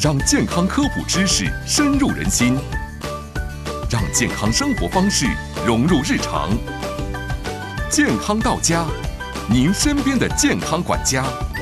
让健康科普知识深入人心，让健康生活方式融入日常。健康到家，您身边的健康管家。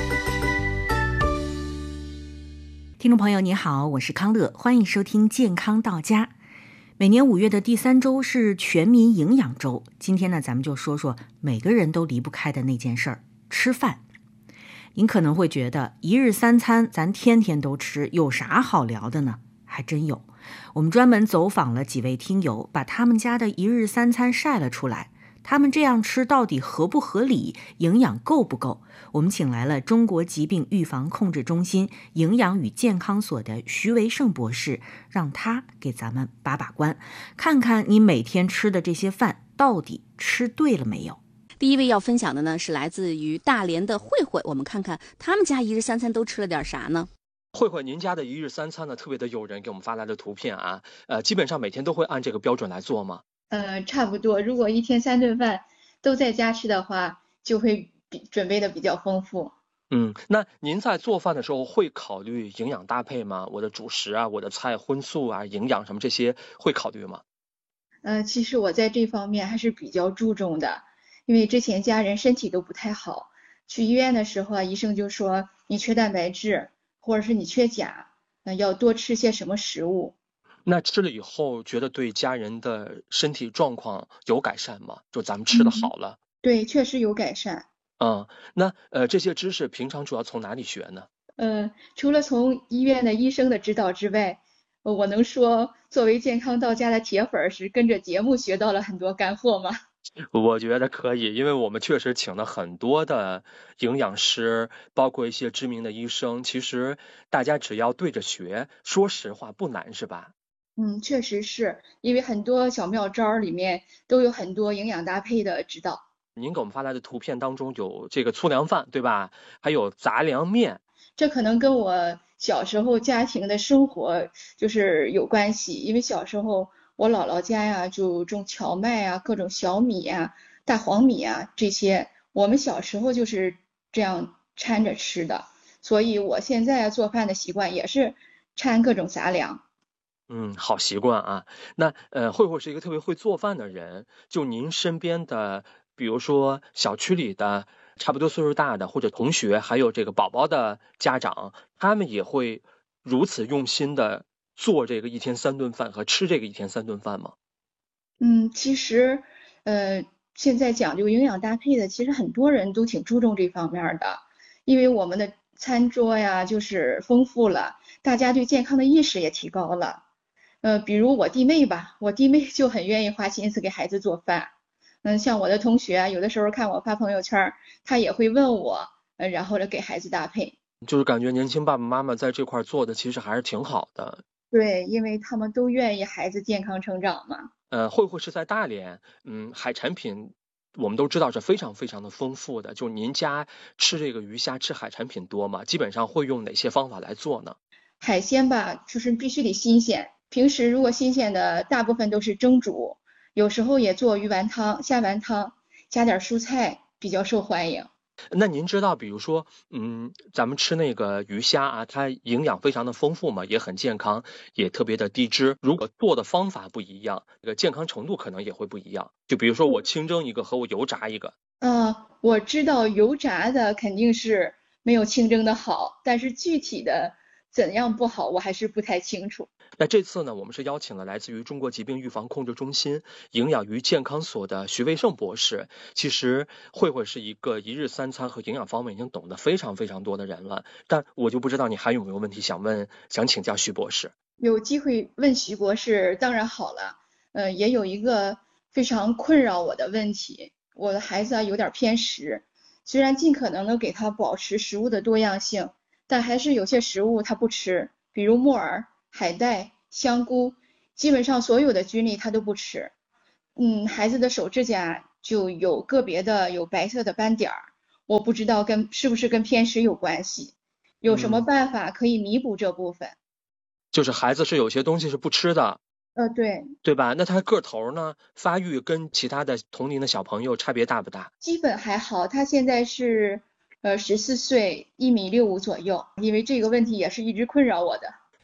听众朋友你好，我是康乐，欢迎收听健康到家。每年5月的第3周是全民营养周，今天呢，咱们就说说每个人都离不开的那件事儿——吃饭。您可能会觉得一日3餐咱天天都吃，有啥好聊的呢？还真有。我们专门走访了几位听友，把他们家的一日3餐晒了出来。他们这样吃到底合不合理，营养够不够？我们请来了中国疾病预防控制中心营养与健康所的徐维胜博士，让他给咱们把关，看看你每天吃的这些饭到底吃对了没有。 第一位要分享的呢是来自于大连的慧慧，我们看看他们家一日3餐都吃了点啥呢？ 慧慧，您家的一日3餐呢特别的诱人，给我们发来的图片啊，基本上每天都会按这个标准来做吗？ 差不多，如果一天3顿饭都在家吃的话，就会准备的比较丰富。 那您在做饭的时候会考虑营养搭配吗？我的主食啊，我的菜荤素啊，营养什么这些会考虑吗？ 其实我在这方面还是比较注重的，因为之前家人身体都不太好，去医院的时候啊，医生就说你缺蛋白质，或者是你缺钾，要多吃些什么食物。 那吃了以后觉得对家人的身体状况有改善吗？就咱们吃的好了。 对，确实有改善。 那这些知识平常主要从哪里学呢？ 除了从医院的医生的指导之外，我能说作为健康到家的铁粉是跟着节目学到了很多干货吗？ 我觉得可以，因为我们确实请了很多的营养师，包括一些知名的医生，其实大家只要对着学，说实话不难，是吧？ 确实是，因为很多小妙招里面都有很多营养搭配的指导。 您给我们发来的图片当中有这个粗粮饭，对吧？还有杂粮面。 这可能跟我小时候家庭的生活就是有关系，因为小时候我姥姥家呀就种荞麦啊，各种小米啊、大黄米啊这些，我们小时候就是这样掺着吃的，所以我现在做饭的习惯也是掺各种杂粮。 好习惯啊。那慧慧是一个特别会做饭的人，就您身边的，比如说小区里的差不多岁数大的或者同学，还有这个宝宝的家长，他们也会如此用心的做这个一天3顿饭和吃这个一天3顿饭吗？ 其实现在讲究营养搭配的，其实很多人都挺注重这方面的，因为我们的餐桌呀就是丰富了，大家对健康的意识也提高了。比如我弟妹吧，我弟妹就很愿意花心思给孩子做饭。像我的同学，有的时候看我发朋友圈，他也会问我，然后给孩子搭配。 就是感觉年轻爸爸妈妈在这块做的其实还是挺好的。 对，因为他们都愿意孩子健康成长嘛。 慧慧是在大连，海产品我们都知道是非常非常的丰富的。就您家吃这个鱼虾吃海产品多吗？基本上会用哪些方法来做呢？ 海鲜吧，就是必须得新鲜。平时如果新鲜的，大部分都是蒸煮，有时候也做鱼丸汤、虾丸汤，加点蔬菜，比较受欢迎。 那您知道，比如说，咱们吃那个鱼虾啊，它营养非常的丰富嘛，也很健康，也特别的低脂。如果做的方法不一样，这个健康程度可能也会不一样。就比如说我清蒸一个和我油炸一个。 我知道油炸的肯定是没有清蒸的好，但是具体的怎样不好，我还是不太清楚。 那这次呢，我们是邀请了来自于中国疾病预防控制中心营养与健康所的徐维胜博士。其实慧慧是一个一日3餐和营养方面已经懂得非常非常多的人了，但我就不知道你还有没有问题想问，想请教徐博士。 有机会问徐博士当然好了。也有一个非常困扰我的问题，我的孩子有点偏食，虽然尽可能的给他保持食物的多样性，但还是有些食物他不吃，比如木耳、海带、香菇，基本上所有的菌类他都不吃。孩子的手指甲就有个别的有白色的斑点儿，我不知道是不是跟偏食有关系，有什么办法可以弥补这部分？ 就是孩子是有些东西是不吃的。 对吧？那他个头呢？发育跟其他的同龄的小朋友差别大不大？ 基本还好，他现在是14岁，1.65米左右，因为这个问题也是一直困扰我的。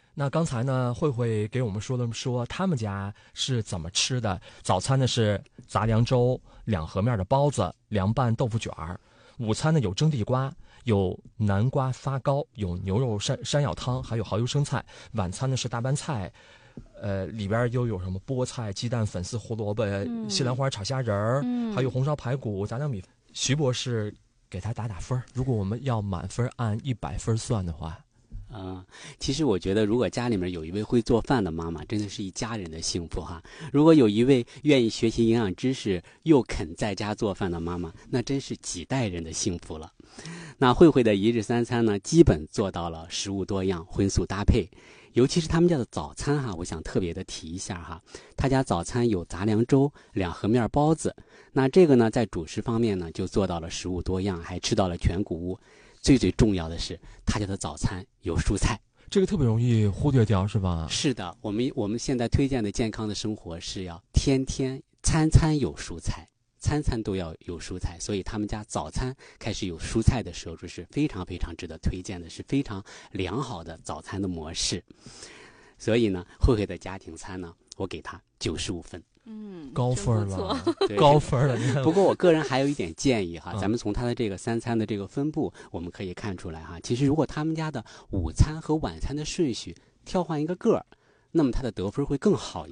那刚才呢，慧慧给我们说他们家是怎么吃的。早餐呢是杂粮粥、2合面的包子、凉拌豆腐卷儿。午餐呢有蒸地瓜，有南瓜发糕，有牛肉山药汤，还有蚝油生菜。晚餐呢是大拌菜，里边又有什么菠菜、鸡蛋、粉丝、胡萝卜、西兰花炒虾仁儿，还有红烧排骨、杂粮米。徐博士给他打分，如果我们要满分按100分算的话。 其实我觉得如果家里面有一位会做饭的妈妈，真的是一家人的幸福哈。如果有一位愿意学习营养知识又肯在家做饭的妈妈，那真是几代人的幸福了。那慧慧的一日三餐呢，基本做到了食物多样，荤素搭配。尤其是他们家的早餐哈，我想特别的提一下哈。他家早餐有杂粮粥、2合面包子。那这个呢，在主食方面呢，就做到了食物多样，还吃到了全谷物。最重要的是，他家的早餐有蔬菜， 这个特别容易忽略掉，是吧？ 是的，我们现在推荐的健康的生活是要天天餐餐有蔬菜，餐餐都要有蔬菜，所以他们家早餐开始有蔬菜的摄入是非常非常值得推荐的，是非常良好的早餐的模式。所以呢，慧慧的家庭餐呢，我给他95分。 高分了，高分了。 不过我个人还有一点建议哈，咱们从他的这个3餐的这个分布，我们可以看出来哈，其实如果他们家的午餐和晚餐的顺序调换一个个儿，那么他的得分会更好一点。